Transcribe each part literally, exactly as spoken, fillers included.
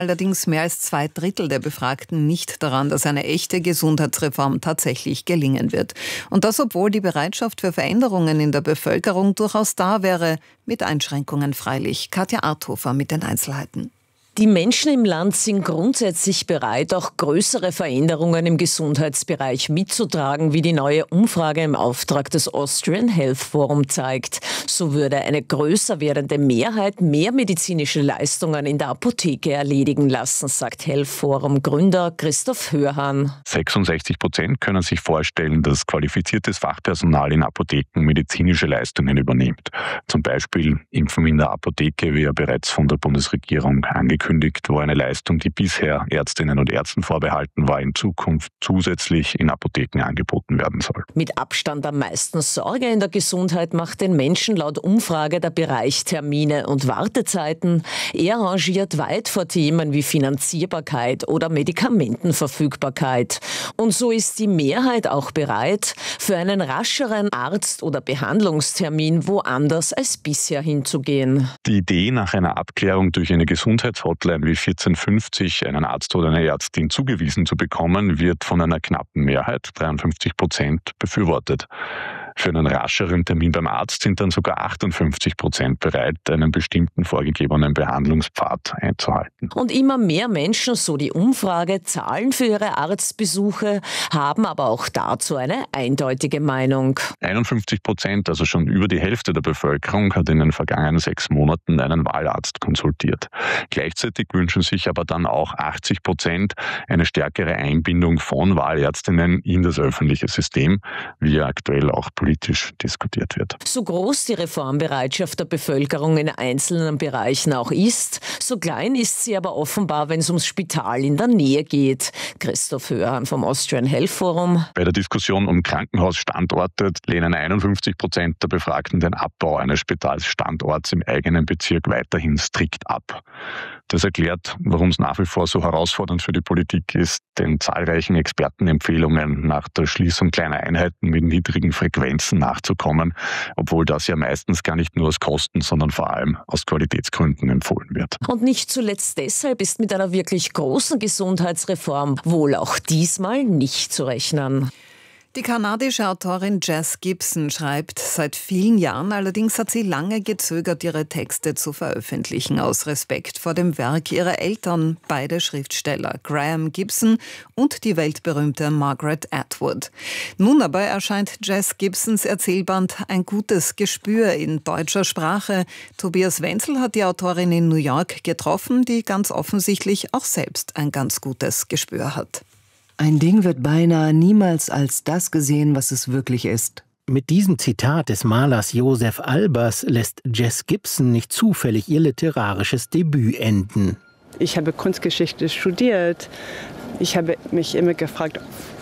Allerdings mehr als zwei Drittel der Befragten nicht daran, dass eine echte Gesundheitsreform tatsächlich gelingen wird. Und das, obwohl die Bereitschaft für Veränderungen in der Bevölkerung durchaus da wäre, mit Einschränkungen freilich. Katja Arthofer mit den Einzelheiten. Die Menschen im Land sind grundsätzlich bereit, auch größere Veränderungen im Gesundheitsbereich mitzutragen, wie die neue Umfrage im Auftrag des Austrian Health Forum zeigt. So würde eine größer werdende Mehrheit mehr medizinische Leistungen in der Apotheke erledigen lassen, sagt Health Forum Gründer Christoph Hörhan. sechsundsechzig Prozent können sich vorstellen, dass qualifiziertes Fachpersonal in Apotheken medizinische Leistungen übernimmt. Zum Beispiel Impfen in der Apotheke, wie ja bereits von der Bundesregierung angekündigt, wo eine Leistung, die bisher Ärztinnen und Ärzten vorbehalten war, in Zukunft zusätzlich in Apotheken angeboten werden soll. Mit Abstand am meisten Sorge in der Gesundheit macht den Menschen laut Umfrage der Bereich Termine und Wartezeiten. Er rangiert weit vor Themen wie Finanzierbarkeit oder Medikamentenverfügbarkeit. Und so ist die Mehrheit auch bereit, für einen rascheren Arzt- oder Behandlungstermin woanders als bisher hinzugehen. Die Idee nach einer Abklärung durch eine Gesundheitshotline wie vierzehn fünfzig einen Arzt oder eine Ärztin zugewiesen zu bekommen, wird von einer knappen Mehrheit, dreiundfünfzig Prozent, befürwortet. Für einen rascheren Termin beim Arzt sind dann sogar achtundfünfzig Prozent bereit, einen bestimmten vorgegebenen Behandlungspfad einzuhalten. Und immer mehr Menschen, so die Umfrage, zahlen für ihre Arztbesuche, haben aber auch dazu eine eindeutige Meinung. einundfünfzig Prozent, also schon über die Hälfte der Bevölkerung, hat in den vergangenen sechs Monaten einen Wahlarzt konsultiert. Gleichzeitig wünschen sich aber dann auch achtzig Prozent eine stärkere Einbindung von Wahlärztinnen in das öffentliche System, wie ja aktuell auch politisch diskutiert wird. So groß die Reformbereitschaft der Bevölkerung in einzelnen Bereichen auch ist, so klein ist sie aber offenbar, wenn es ums Spital in der Nähe geht. Christoph Hörhan vom Austrian Health Forum. Bei der Diskussion um Krankenhausstandorte lehnen einundfünfzig Prozent der Befragten den Abbau eines Spitalsstandorts im eigenen Bezirk weiterhin strikt ab. Das erklärt, warum es nach wie vor so herausfordernd für die Politik ist, den zahlreichen Expertenempfehlungen nach der Schließung kleiner Einheiten mit niedrigen Frequenzen nachzukommen, obwohl das ja meistens gar nicht nur aus Kosten, sondern vor allem aus Qualitätsgründen empfohlen wird. Und nicht zuletzt deshalb ist mit einer wirklich großen Gesundheitsreform wohl auch diesmal nicht zu rechnen. Die kanadische Autorin Jess Gibson schreibt seit vielen Jahren, allerdings hat sie lange gezögert, ihre Texte zu veröffentlichen, aus Respekt vor dem Werk ihrer Eltern, beide Schriftsteller, Graham Gibson und die weltberühmte Margaret Atwood. Nun aber erscheint Jess Gibsons Erzählband Ein gutes Gespür in deutscher Sprache. Tobias Wenzel hat die Autorin in New York getroffen, die ganz offensichtlich auch selbst ein ganz gutes Gespür hat. Ein Ding wird beinahe niemals als das gesehen, was es wirklich ist. Mit diesem Zitat des Malers Josef Albers lässt Jess Gibson nicht zufällig ihr literarisches Debüt enden. Ich habe Kunstgeschichte studiert. Ich habe mich immer gefragt,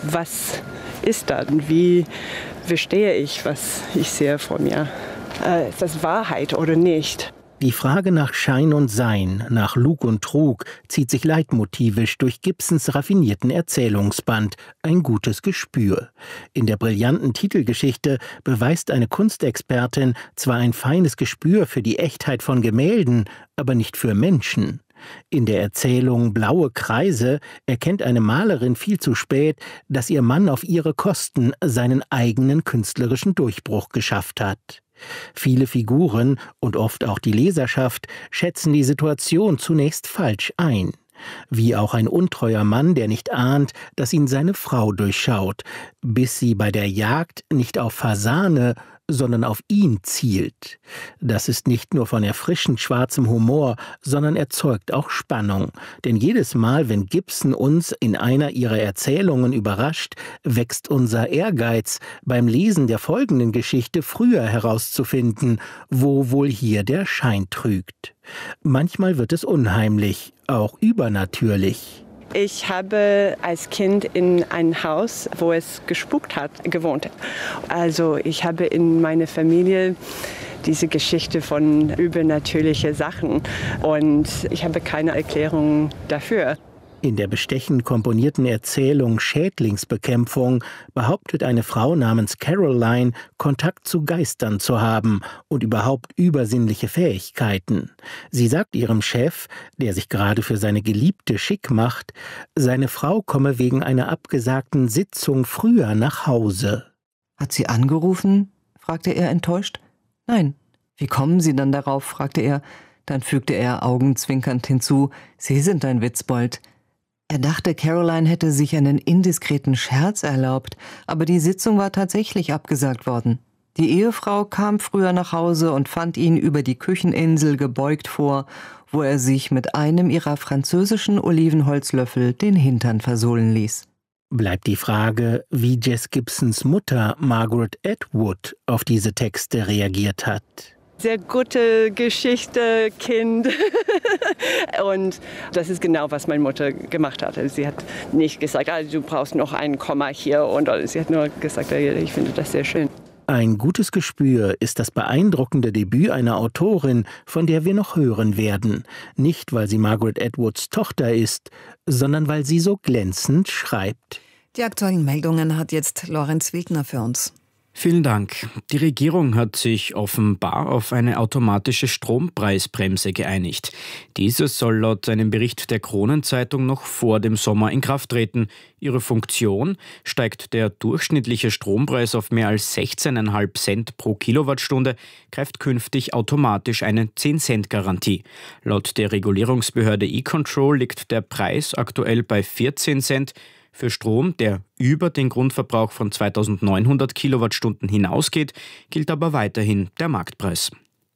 was ist das? Wie verstehe ich, was ich sehe vor mir? Äh, ist das Wahrheit oder nicht? Die Frage nach Schein und Sein, nach Lug und Trug, zieht sich leitmotivisch durch Gibsons raffinierten Erzählungsband Ein gutes Gespür. In der brillanten Titelgeschichte beweist eine Kunstexpertin zwar ein feines Gespür für die Echtheit von Gemälden, aber nicht für Menschen. In der Erzählung Blaue Kreise erkennt eine Malerin viel zu spät, dass ihr Mann auf ihre Kosten seinen eigenen künstlerischen Durchbruch geschafft hat. Viele Figuren und oft auch die Leserschaft schätzen die Situation zunächst falsch ein. Wie auch ein untreuer Mann, der nicht ahnt, dass ihn seine Frau durchschaut, bis sie bei der Jagd nicht auf Fasane, sondern auf ihn zielt. Das ist nicht nur von erfrischend schwarzem Humor, sondern erzeugt auch Spannung. Denn jedes Mal, wenn Gibson uns in einer ihrer Erzählungen überrascht, wächst unser Ehrgeiz, beim Lesen der folgenden Geschichte früher herauszufinden, wo wohl hier der Schein trügt. Manchmal wird es unheimlich, auch übernatürlich. Ich habe als Kind in einem Haus, wo es gespukt hat, gewohnt. Also ich habe in meiner Familie diese Geschichte von übernatürlichen Sachen und ich habe keine Erklärung dafür. In der bestechend komponierten Erzählung Schädlingsbekämpfung behauptet eine Frau namens Caroline, Kontakt zu Geistern zu haben und überhaupt übersinnliche Fähigkeiten. Sie sagt ihrem Chef, der sich gerade für seine Geliebte schick macht, seine Frau komme wegen einer abgesagten Sitzung früher nach Hause. Hat sie angerufen? Fragte er enttäuscht. Nein. Wie kommen Sie dann darauf? Fragte er. Dann fügte er augenzwinkernd hinzu, Sie sind ein Witzbold. Er dachte, Caroline hätte sich einen indiskreten Scherz erlaubt, aber die Sitzung war tatsächlich abgesagt worden. Die Ehefrau kam früher nach Hause und fand ihn über die Kücheninsel gebeugt vor, wo er sich mit einem ihrer französischen Olivenholzlöffel den Hintern versohlen ließ. Bleibt die Frage, wie Jess Gibsons Mutter Margaret Atwood auf diese Texte reagiert hat. Sehr gute Geschichte, Kind. Und das ist genau, was meine Mutter gemacht hat. Sie hat nicht gesagt, ah, du brauchst noch ein Komma hier. Und sie hat nur gesagt, ich finde das sehr schön. Ein gutes Gespür ist das beeindruckende Debüt einer Autorin, von der wir noch hören werden. Nicht, weil sie Margaret Atwoods Tochter ist, sondern weil sie so glänzend schreibt. Die aktuellen Meldungen hat jetzt Lorenz Wildner für uns. Vielen Dank. Die Regierung hat sich offenbar auf eine automatische Strompreisbremse geeinigt. Diese soll laut einem Bericht der Kronenzeitung noch vor dem Sommer in Kraft treten. Ihre Funktion: steigt der durchschnittliche Strompreis auf mehr als sechzehn Komma fünf Cent pro Kilowattstunde, greift künftig automatisch eine zehn Cent Garantie. Laut der Regulierungsbehörde E-Control liegt der Preis aktuell bei vierzehn Cent. Für Strom, der über den Grundverbrauch von zweitausendneunhundert Kilowattstunden hinausgeht, gilt aber weiterhin der Marktpreis.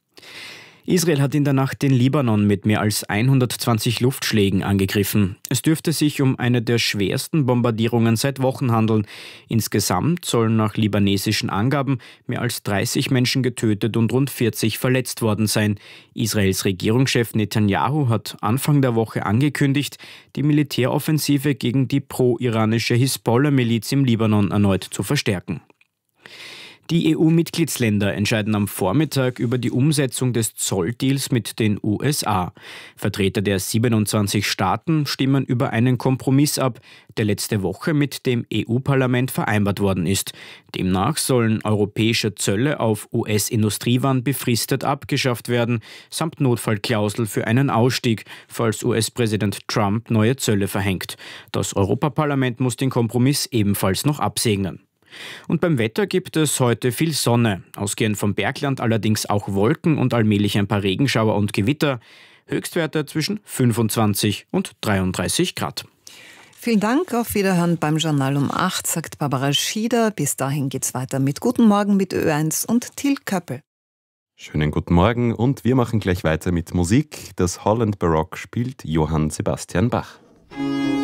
Israel hat in der Nacht den Libanon mit mehr als hundertzwanzig Luftschlägen angegriffen. Es dürfte sich um eine der schwersten Bombardierungen seit Wochen handeln. Insgesamt sollen nach libanesischen Angaben mehr als dreißig Menschen getötet und rund vierzig verletzt worden sein. Israels Regierungschef Netanyahu hat Anfang der Woche angekündigt, die Militäroffensive gegen die pro-iranische Hisbollah-Miliz im Libanon erneut zu verstärken. Die E U-Mitgliedsländer entscheiden am Vormittag über die Umsetzung des Zolldeals mit den U S A. Vertreter der siebenundzwanzig Staaten stimmen über einen Kompromiss ab, der letzte Woche mit dem E U-Parlament vereinbart worden ist. Demnach sollen europäische Zölle auf U S-Industriewaren befristet abgeschafft werden, samt Notfallklausel für einen Ausstieg, falls U S-Präsident Trump neue Zölle verhängt. Das Europaparlament muss den Kompromiss ebenfalls noch absegnen. Und beim Wetter gibt es heute viel Sonne, ausgehend vom Bergland allerdings auch Wolken und allmählich ein paar Regenschauer und Gewitter. Höchstwerte zwischen fünfundzwanzig und dreiunddreißig Grad. Vielen Dank, auf Wiederhören beim Journal um acht, sagt Barbara Schieder. Bis dahin geht's weiter mit Guten Morgen mit Ö eins und Till Köppel. Schönen guten Morgen und wir machen gleich weiter mit Musik. Das Holland Baroque spielt Johann Sebastian Bach.